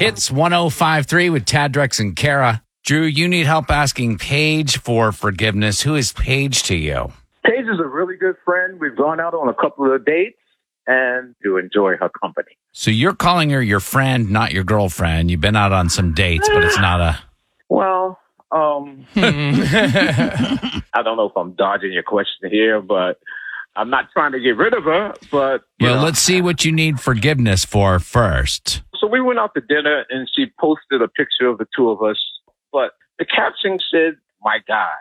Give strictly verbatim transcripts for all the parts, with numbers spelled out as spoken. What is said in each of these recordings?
Hits one oh five point three with Tad, Drex, and Kara. Drew, you need help asking Paige for forgiveness. Who is Paige to you? Paige is a really good friend. We've gone out on a couple of dates and do enjoy her company. So you're calling her your friend, not your girlfriend. You've been out on some dates, but it's not a... Well, um, I don't know if I'm dodging your question here, but I'm not trying to get rid of her. But you Well, know. let's see what you need forgiveness for first. So we went out to dinner and she posted a picture of the two of us, but the caption said, "My guy."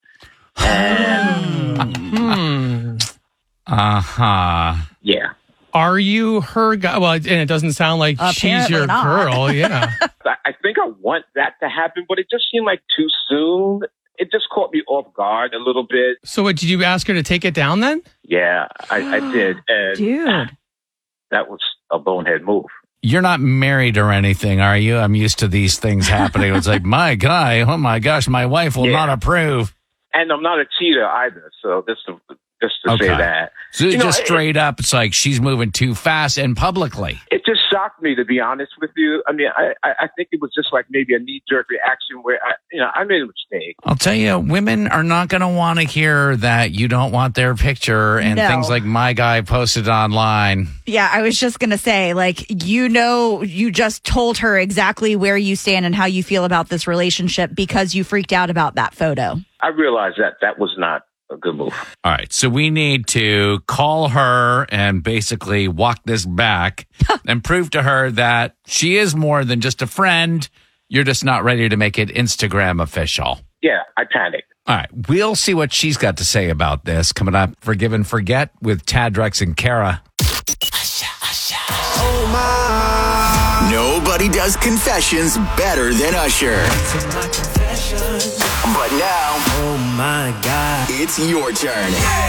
And Hmm. Uh-huh. yeah. Are you her guy? Well, and it doesn't sound like she's Apparently your not. girl. Yeah. I I think I want that to happen, but it just seemed like too soon. It just caught me off guard a little bit. So what, did you ask her to take it down then? Yeah, I, I did. And Dude. that was a bonehead move. You're not married or anything, are you? I'm used to these things happening. It's like, my guy, oh my gosh, my wife will Yeah. not approve. And I'm not a cheater either. So just to, just to Okay. say that. So You know, just it- straight up, it's like she's moving too fast and publicly. It just shocked me, to be honest with you. I mean, I, I I think it was just like maybe a knee-jerk reaction where, I, you know, I made a mistake. I'll tell you, women are not going to want to hear that you don't want their picture and No. things like my guy posted online. Yeah, I was just going to say, like, you know, you just told her exactly where you stand and how you feel about this relationship because you freaked out about that photo. I realized that that was not a good move. All right. So we need to call her and basically walk this back and prove to her that she is more than just a friend. You're just not ready to make it Instagram official. Yeah, I panicked. All right. We'll see what she's got to say about this coming up. Forgive and Forget with Tad, Drex, and Kara. Nobody does confessions better than Usher. But now, Oh my God. it's your turn.